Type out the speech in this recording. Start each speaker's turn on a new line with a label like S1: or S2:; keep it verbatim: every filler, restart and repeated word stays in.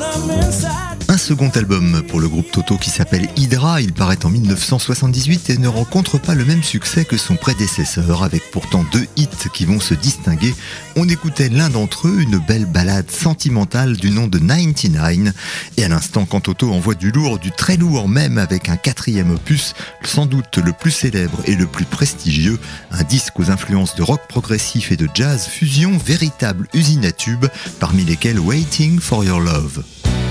S1: Un second album pour le groupe Toto qui s'appelle Hydra, il paraît en dix-neuf cent soixante-dix-huit et ne rencontre pas le même succès que son prédécesseur, avec pourtant deux hits qui vont se distinguer. On écoutait l'un d'entre eux, une belle ballade sentimentale du nom de quatre-vingt-dix-neuf, et à l'instant quand Toto envoie du lourd, du très lourd même, avec un quatrième opus, sans doute le plus célèbre et le plus prestigieux, un disque aux influences de rock progressif et de jazz fusion, véritable usine à tubes, parmi lesquels Waiting for Your Love.